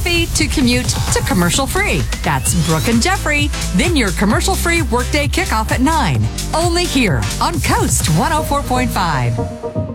coffee to commute to commercial free. That's Brooke and Jeffrey. Then your commercial free workday kickoff at 9. Only here on Coast 104.5.